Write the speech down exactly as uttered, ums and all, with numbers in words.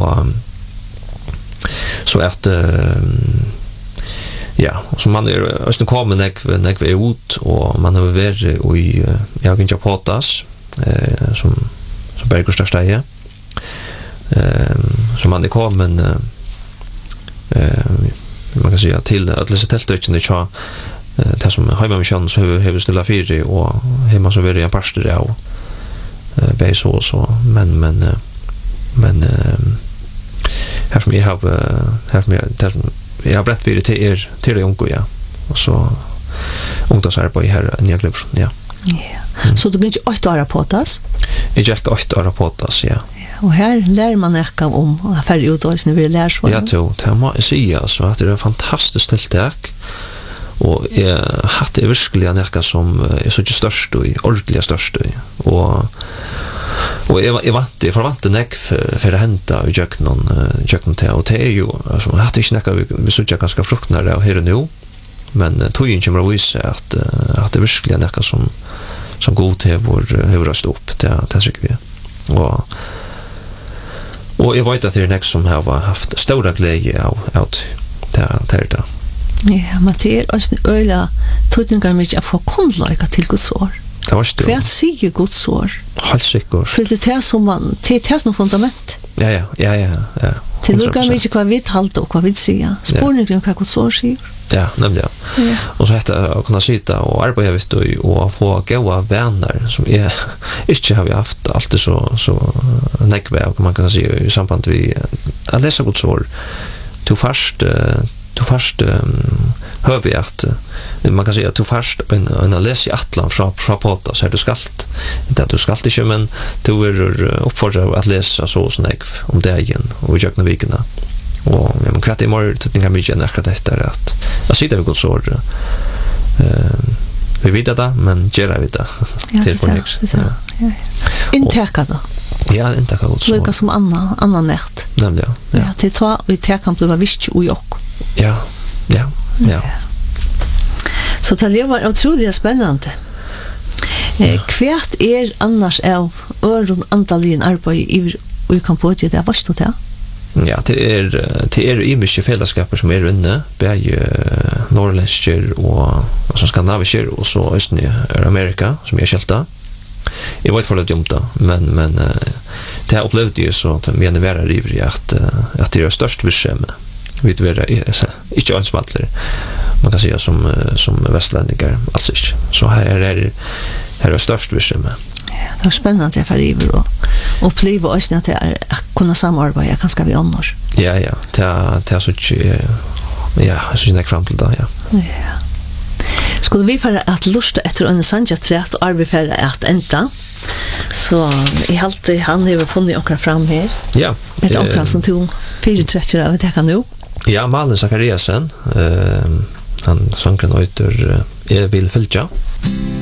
och så att ja, så man är östen kommer när när vi är ut och man har varit i jag kan inte pratas eh som som Bergers största är eh som man det kommer men eh man kan säga till att läsa tältöchen det cha det som hemma med chans hur hur ställa fyra och hemma så vill jag pasta det och eh bä så så men men men här som jag har här som jag jag har brett vidare till er till det unga ja och så ungdomsarbete här i Nyglubb ja. Ja. Mm. Så du kan inte åtta år på tas? Jag gick åtta år på tas ja. Och här lär man näka om affär utås när vi lär så. Ja, då det må jag säga så att det är fantastiskt tilltag. Och jag hade verkligen näka som är så just störst och ordentligt störst och och jag jag vant det förvant näck för för att hämta och jag någon jag någon till och det är ju alltså jag hade inte näka vi så jag ganska fruktnar det här nu men tog ju inte mer vis att att det verkligen näka som som god till vår hur röst upp det det tycker vi. Och och jag vet att det är näck som har haft stora glädje av att det det där. Ja, men det är också öliga tydningar med att få kundlöjka till Guds år. Det var stort. För att säga Guds år. Helt säkert. För det är som man, det är som fundament. Ja, ja, ja, ja. ja. Till lukar vi inte vad vi halta och vad vi säger. Spårningen kan Guds år säger. Ja, nämligen. Ja. Och så heter att kunna sitta och arbeta vet du och få goda vänner som är inte har vi haft alltid så så näckväg man kan säga i samband med att läsa Guds år. Du först du först hör vi att man kan säga att du först en en läs i atlan från från potta så är du skalt inte att du skalt inte men du är uppfordrad att läsa så snägg om det igen och jökna vikarna och men kvart i morgon tycker jag mycket när det är att jag sitter vi går så eh vi vet det men gör vi det till för niks ja intäka då ja intäka också så lika som annan annan närt nämligen ja det tar och det kan bli visst och jag ja ja ja så det var otroligt spännande. Eh, kvärt är annars av öron antalien arbete i i Kambodja det var stort ja. Ja, det är det är i mycket fällskapar som är inne, bäge norrländska och alltså skandinaviska och så östern i Amerika som är skälta. Jag vet för det dumt men men det har upplevt ju så att menar vara rivrig att att det är störst bekymmer. Vi vet inte ens matler. Man kan säga som som västlänningar alltså så här är det här är störst bekymmer. Det var spännande att få riva då. Och uppleva oss att det är att kunna samarbeta kanske vi annars. Ja ja, det det är så ja, så är det fram till det ja. Ja. Skulle vi för att lusta efter en sanja trätt och arbeta för att ända. Så i allt han har funnit och fram här. Ja. Ett ankar som tog fyra trettio av det kan nu. Ja, Malin Zachariasen. Eh han sång kan ut ur Evil Filcha.